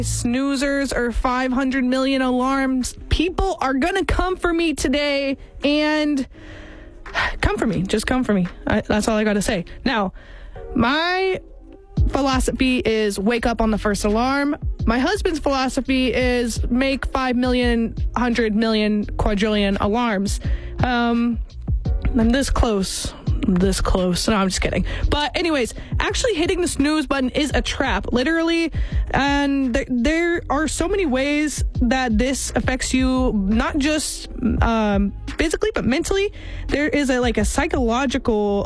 Snoozers or 500 million alarms. People are going to come for me today, and come for me. Just come for me. That's all I got to say. Now, my philosophy is wake up on the first alarm. My husband's philosophy is make 5 million, 100 million, quadrillion alarms. I'm this close. No, I'm just kidding. But anyways, actually hitting the snooze button is a trap, literally. And there are so many ways that this affects you, not just physically, but mentally. There is a psychological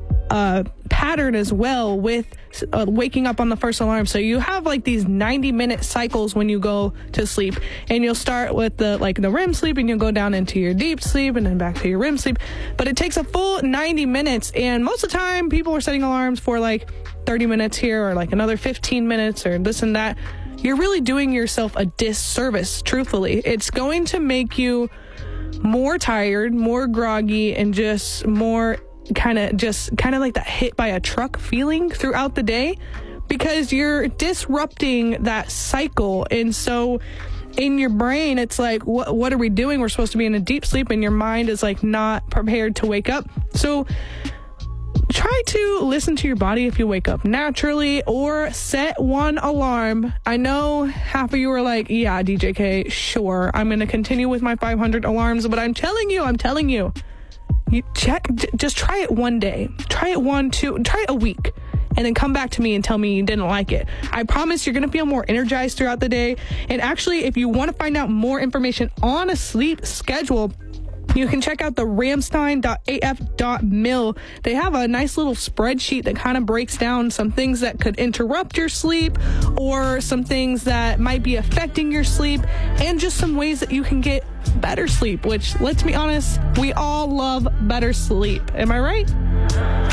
pattern as well with waking up on the first alarm. So you have these 90-minute cycles when you go to sleep, and you'll start with the REM sleep, and you'll go down into your deep sleep and then back to your REM sleep. But it takes a full 90 minutes, and most of the time people are setting alarms for 30 minutes here or another 15 minutes or this and that. You're really doing yourself a disservice, truthfully. It's going to make you more tired, more groggy, and just more kind of like that hit by a truck feeling throughout the day, because you're disrupting that cycle. And so in your brain, it's what are we doing? We're supposed to be in a deep sleep, and your mind is not prepared to wake up. So try to listen to your body if you wake up naturally, or set one alarm. I know half of you are yeah, DJK, sure, I'm going to continue with my 500 alarms, but I'm telling you, you just try it one day. Try it a week, and then come back to me and tell me you didn't like it. I promise you're going to feel more energized throughout the day. And actually, if you want to find out more information on a sleep schedule, you can check out the ramstein.af.mil. They have a nice little spreadsheet that kind of breaks down some things that could interrupt your sleep, or some things that might be affecting your sleep, and just some ways that you can get better sleep, which, let's be honest, we all love better sleep. Am I right?